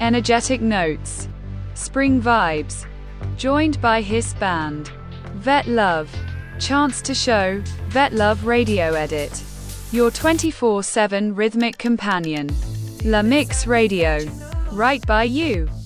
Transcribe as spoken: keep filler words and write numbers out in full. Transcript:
energetic notes, spring vibes, joined by his band, Vet Love. Chance to show, Vet Love Radio Edit. Your twenty-four seven rhythmic companion. La Mix Radio. Right by you.